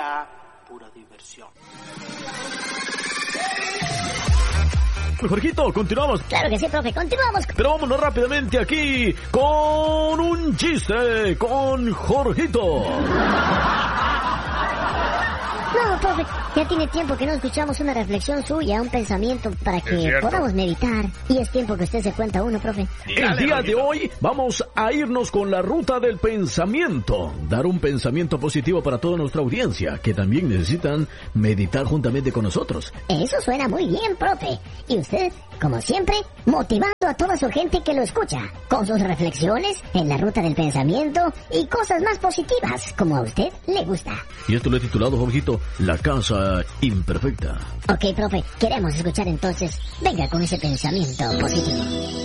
será pura diversión. Jorgito, continuamos. Claro que sí, profe, continuamos. Pero vámonos rápidamente aquí con un chiste con Jorgito. No, profe, ya tiene tiempo que no escuchamos una reflexión suya, un pensamiento para que podamos meditar. Y es tiempo que usted se cuenta uno, profe. El día de hoy vamos a irnos con la ruta del pensamiento. Dar un pensamiento positivo para toda nuestra audiencia, que también necesitan meditar juntamente con nosotros. Eso suena muy bien, profe. Y usted, como siempre, motivando a toda su gente que lo escucha, con sus reflexiones en la ruta del pensamiento y cosas más positivas, como a usted le gusta. Y esto lo he titulado, Jorgito, La Casa Imperfecta. Ok, profe, queremos escuchar entonces. Venga con ese pensamiento positivo.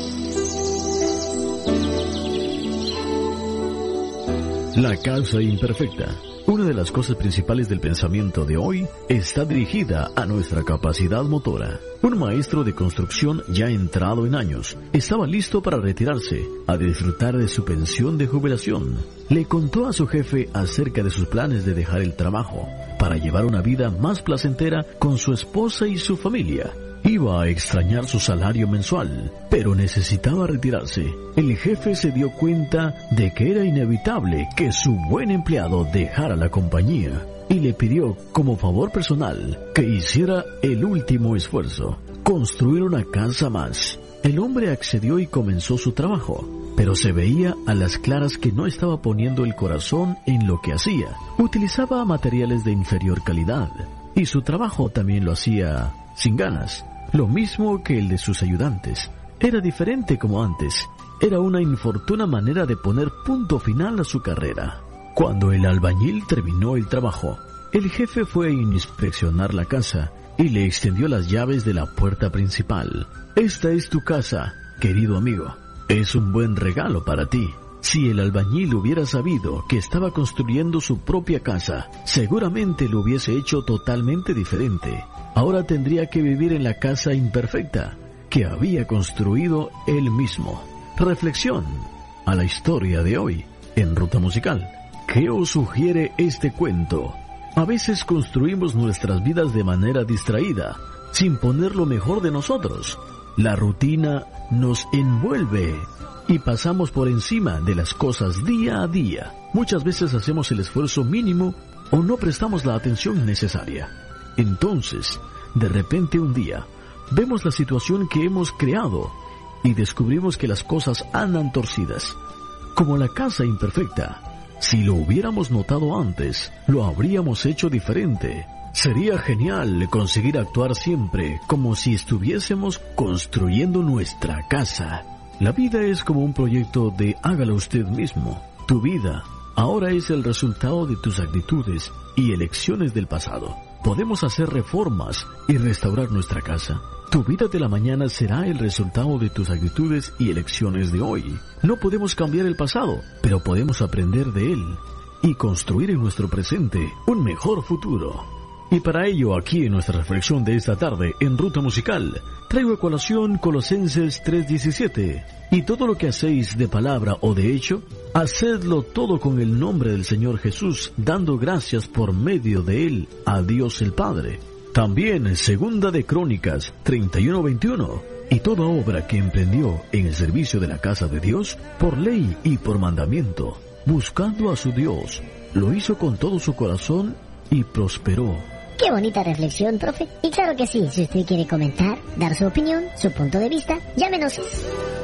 La Casa Imperfecta. Una de las cosas principales del pensamiento de hoy está dirigida a nuestra capacidad motora. Un maestro de construcción ya entrado en años estaba listo para retirarse a disfrutar de su pensión de jubilación. Le contó a su jefe acerca de sus planes de dejar el trabajo para llevar una vida más placentera con su esposa y su familia. Iba a extrañar su salario mensual, pero necesitaba retirarse. El jefe se dio cuenta de que era inevitable que su buen empleado dejara la compañía y le pidió como favor personal que hiciera el último esfuerzo, construir una casa más. El hombre accedió y comenzó su trabajo, pero se veía a las claras que no estaba poniendo el corazón en lo que hacía. Utilizaba materiales de inferior calidad y su trabajo también lo hacía sin ganas, lo mismo que el de sus ayudantes. Era diferente como antes. Era una infortuna manera de poner punto final a su carrera. Cuando el albañil terminó el trabajo, el jefe fue a inspeccionar la casa y le extendió las llaves de la puerta principal. Esta es tu casa, querido amigo. Es un buen regalo para ti. Si el albañil hubiera sabido que estaba construyendo su propia casa, seguramente lo hubiese hecho totalmente diferente. Ahora tendría que vivir en la casa imperfecta que había construido él mismo. Reflexión a la historia de hoy en Ruta Musical. ¿Qué os sugiere este cuento? A veces construimos nuestras vidas de manera distraída, sin poner lo mejor de nosotros. La rutina nos envuelve y pasamos por encima de las cosas día a día. Muchas veces hacemos el esfuerzo mínimo o no prestamos la atención necesaria. Entonces, de repente un día, vemos la situación que hemos creado y descubrimos que las cosas andan torcidas. Como la casa imperfecta, si lo hubiéramos notado antes, lo habríamos hecho diferente. Sería genial conseguir actuar siempre como si estuviésemos construyendo nuestra casa. La vida es como un proyecto de hágalo usted mismo. Tu vida ahora es el resultado de tus actitudes y elecciones del pasado. Podemos hacer reformas y restaurar nuestra casa. Tu vida de la mañana será el resultado de tus actitudes y elecciones de hoy. No podemos cambiar el pasado, pero podemos aprender de él y construir en nuestro presente un mejor futuro. Y para ello, aquí en nuestra reflexión de esta tarde en Ruta Musical, traigo a colación Colosenses 3:17. Y todo lo que hacéis de palabra o de hecho, hacedlo todo con el nombre del Señor Jesús, dando gracias por medio de Él a Dios el Padre. También Segunda de Crónicas 31:21. Y toda obra que emprendió en el servicio de la casa de Dios, por ley y por mandamiento, buscando a su Dios, lo hizo con todo su corazón y prosperó. Qué bonita reflexión, profe. Y claro que sí, si usted quiere comentar, dar su opinión, su punto de vista, llámenos.